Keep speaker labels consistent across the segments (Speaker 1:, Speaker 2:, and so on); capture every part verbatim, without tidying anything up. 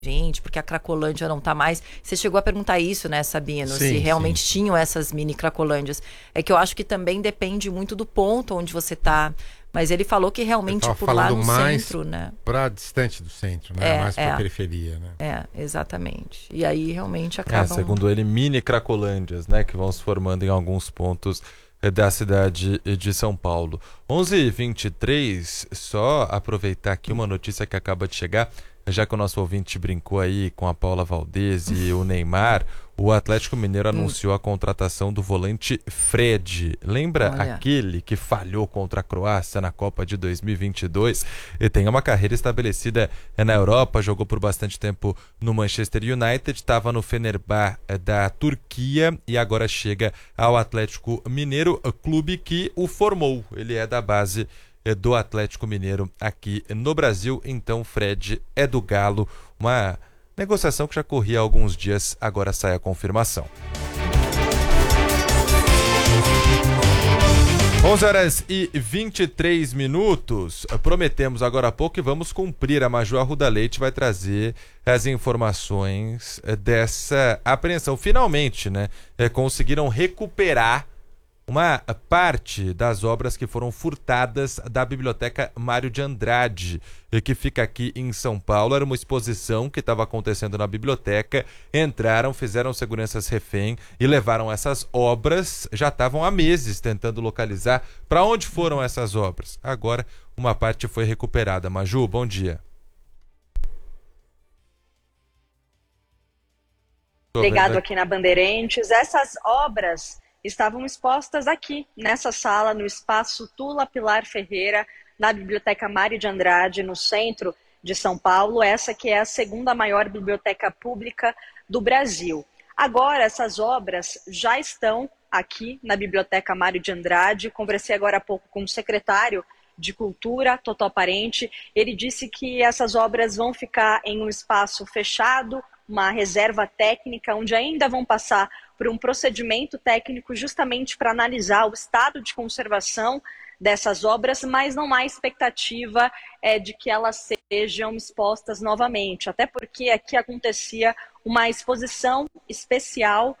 Speaker 1: gente, porque a Cracolândia não tá mais. Você chegou a perguntar isso, né, Sabino?
Speaker 2: Sim,
Speaker 1: se realmente
Speaker 2: sim.
Speaker 1: tinham essas mini Cracolândias. É que eu acho que também depende muito do ponto onde você tá. Mas ele falou que realmente
Speaker 2: Ele
Speaker 1: por
Speaker 2: tava
Speaker 1: lá
Speaker 2: falando
Speaker 1: no
Speaker 2: mais
Speaker 1: centro, né?
Speaker 2: para distante do centro, né?
Speaker 1: É,
Speaker 2: Mais para
Speaker 1: é,
Speaker 2: periferia, né?
Speaker 1: é, exatamente. E aí realmente
Speaker 3: É,
Speaker 1: acabam...
Speaker 3: segundo ele, mini Cracolândias, né, que vão se formando em alguns pontos eh, da cidade de São Paulo. onze e vinte e três, só aproveitar aqui uma notícia que acaba de chegar, já que o nosso ouvinte brincou aí com a Paula Valdez e o Neymar, o Atlético Mineiro anunciou a contratação do volante Fred. Lembra
Speaker 1: Olha.
Speaker 3: aquele que falhou contra a Croácia na Copa de dois mil e vinte e dois? Ele tem uma carreira estabelecida na Europa, jogou por bastante tempo no Manchester United, estava no Fenerbahçe da Turquia e agora chega ao Atlético Mineiro, clube que o formou. Ele é da base do Atlético Mineiro aqui no Brasil. Então Fred é do Galo, uma negociação que já corria há alguns dias, agora sai a confirmação. onze horas e vinte e três minutos, prometemos agora há pouco e vamos cumprir. A Maju Arruda Leite vai trazer as informações dessa apreensão. Finalmente, né, conseguiram recuperar uma parte das obras que foram furtadas da Biblioteca Mário de Andrade, que fica aqui em São Paulo. Era uma exposição que estava acontecendo na biblioteca. Entraram, fizeram seguranças refém e levaram essas obras. Já estavam há meses tentando localizar para onde foram essas obras. Agora, uma parte foi recuperada. Maju, bom dia.
Speaker 4: Ligado aqui na Bandeirantes. Essas obras estavam expostas aqui, nessa sala, no espaço Tula Pilar Ferreira, na Biblioteca Mário de Andrade, no centro de São Paulo, essa que é a segunda maior biblioteca pública do Brasil. Agora, essas obras já estão aqui na Biblioteca Mário de Andrade. Conversei agora há pouco com o secretário de Cultura, Totó Parente. Ele disse que essas obras vão ficar em um espaço fechado, uma reserva técnica, onde ainda vão passar por um procedimento técnico justamente para analisar o estado de conservação dessas obras, mas não há expectativa é, de que elas sejam expostas novamente, até porque aqui acontecia uma exposição especial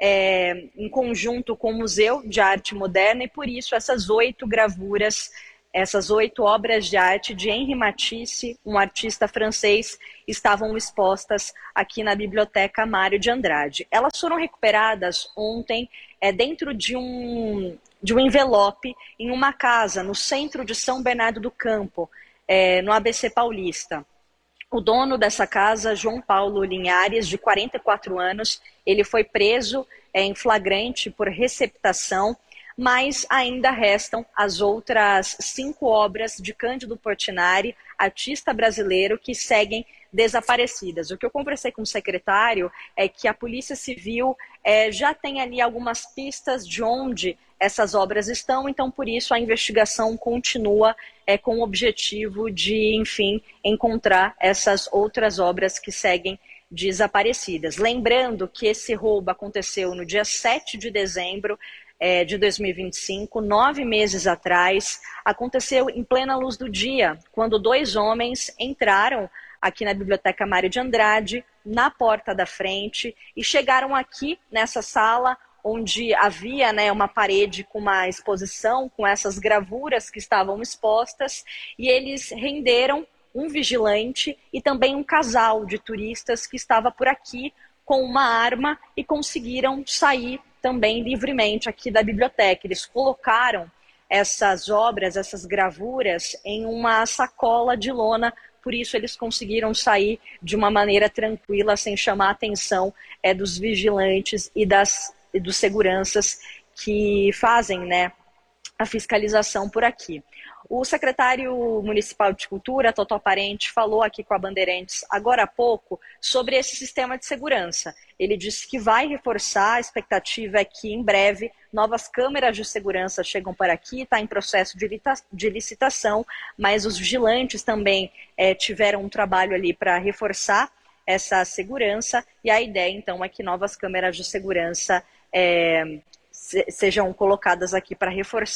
Speaker 4: é, em conjunto com o Museu de Arte Moderna, e por isso essas oito gravuras, essas oito obras de arte de Henri Matisse, um artista francês, estavam expostas aqui na Biblioteca Mário de Andrade. Elas foram recuperadas ontem é, dentro de um, de um envelope em uma casa no centro de São Bernardo do Campo, é, no A B C Paulista. O dono dessa casa, João Paulo Linhares, de quarenta e quatro anos, ele foi preso é, em flagrante por receptação, mas ainda restam as outras cinco obras de Cândido Portinari, artista brasileiro, que seguem desaparecidas. O que eu conversei com o secretário é que a Polícia Civil é, já tem ali algumas pistas de onde essas obras estão, então por isso a investigação continua é, com o objetivo de, enfim, encontrar essas outras obras que seguem desaparecidas. Lembrando que esse roubo aconteceu no dia sete de dezembro é, de dois mil e vinte e cinco, nove meses atrás. Aconteceu em plena luz do dia, quando dois homens entraram aqui na Biblioteca Mário de Andrade, na porta da frente, e chegaram aqui nessa sala, onde havia, né, uma parede com uma exposição, com essas gravuras que estavam expostas, e eles renderam um vigilante e também um casal de turistas que estava por aqui com uma arma e conseguiram sair também livremente aqui da biblioteca. Eles colocaram essas obras, essas gravuras, em uma sacola de lona, por isso eles conseguiram sair de uma maneira tranquila, sem chamar a atenção é, dos vigilantes e, das, e dos seguranças que fazem, né, a fiscalização por aqui. O secretário municipal de Cultura, Totó Parente, falou aqui com a Bandeirantes agora há pouco sobre esse sistema de segurança. Ele disse que vai reforçar, a expectativa é que em breve novas câmeras de segurança chegam para aqui, está em processo de licitação, mas os vigilantes também é, tiveram um trabalho ali para reforçar essa segurança, e a ideia então é que novas câmeras de segurança é, se, sejam colocadas aqui para reforçar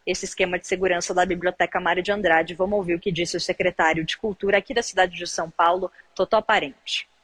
Speaker 4: esse esquema de segurança da Biblioteca Mário de Andrade. Vamos ouvir o que disse o secretário de Cultura aqui da cidade de São Paulo, Totó Parente.